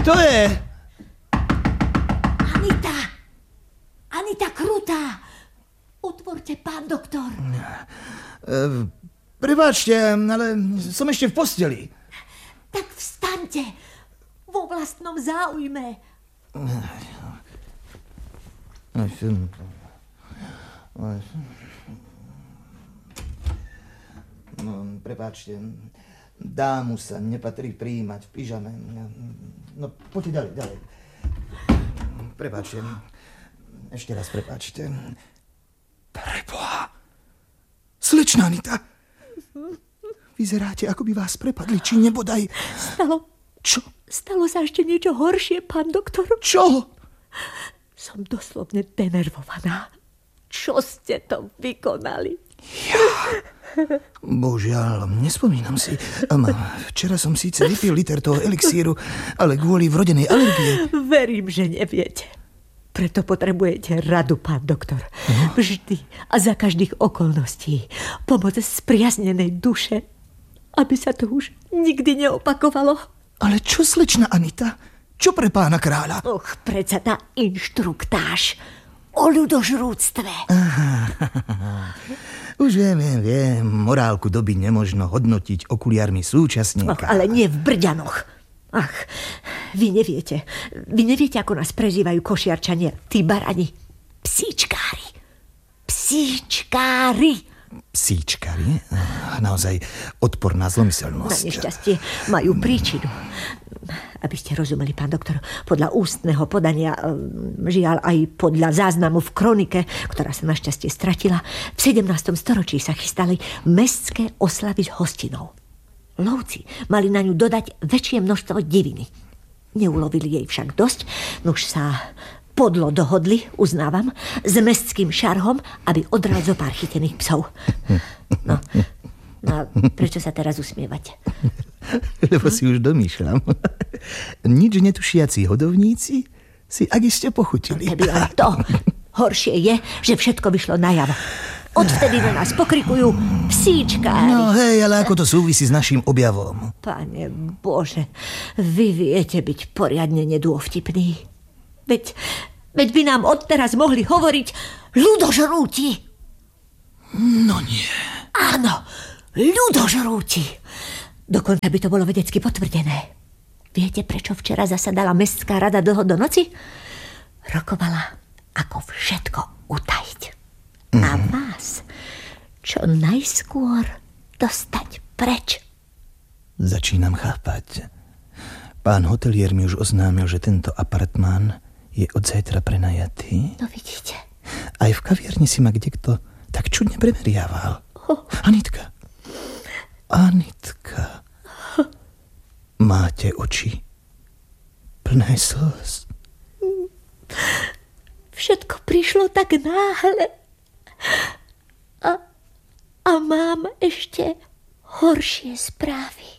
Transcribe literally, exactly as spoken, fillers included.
Kto je? Anita! Anita Krutá! Otvorte, pán doktor. Uh, prepáčte, ale som ešte v posteli. Tak vstaňte. Vo vlastnom záujme. No, prepáčte. Dámu sa nepatrí prijímať v pyžame. No, poďte ďalej, ďalej. Prepáčte. Ešte raz prepáčte. Preboha. Slečná Anita. Vyzeráte, ako by vás prepadli, či nebodaj... Stalo... Čo? Stalo sa ešte niečo horšie, pán doktor. Čo? Som doslovne denervovaná. Čo ste to vykonali? Ja... Božiaľ, nespomínam si. Včera som síce vypil liter toho elixíru, ale kvôli vrodenej alergie... Verím, že neviete. Preto potrebujete radu, pán doktor. Uh-huh. Vždy a za každých okolností. Pomoc spriaznenej duše, aby sa to už nikdy neopakovalo. Ale čo, slečna Anita? Čo pre pána kráľa? Och, predsa tá inštruktáž o ľudožrúctve. Aha, už viem, viem, viem. Morálku doby nemožno hodnotiť okuliarmi súčasníka. Och, ale nie v Brďanoch. Ach, vy neviete. Vy neviete, ako nás prezývajú košiarčania. Tí barani. Psíčkári. Psíčkári. Psíčkári? Naozaj odporná zlomyselnosť. Na nešťastie majú príčinu. Aby ste rozumeli, pán doktor, podľa ústneho podania, žiaľ aj podľa záznamu v kronike, ktorá sa našťastie stratila, v sedemnástom storočí sa chystali mestské oslavy s hostinou. Lovci mali na ňu dodať väčšie množstvo diviny. Neulovili jej však dosť, nuž sa podlo dohodli, uznávam, s mestským šarhom, aby odral zo pár chytených psov. No, no a prečo sa teraz usmievate? Lebo si už domýšľam. Nič netušiaci hodovníci si akiste pochutili. Keby len to. Horšie je, že všetko vyšlo najavo. Odvtedy na nás pokrikujú psíčkári. No hej, ale ako to súvisí s naším objavom? Pane Bože, vy viete byť poriadne nedôvtipný. Veď, veď by nám odteraz mohli hovoriť ľudožrúti. No nie. Áno, ľudožrúti. Dokonca by to bolo vedecky potvrdené. Viete, prečo včera zasadala mestská rada dlho do noci? Rokovala, ako všetko utajiť. Mm. A vás čo najskôr dostať preč. Začínam chápať. Pán hotelier mi už oznámil, že tento apartmán je od zajtra prenajatý. No vidíte. Aj v kaviarni si ma kdekto tak čudne premeriaval. Oh. Anitka. Anitka. Máte oči plné slz. Všetko prišlo tak náhle. A, a mám ešte horšie správy.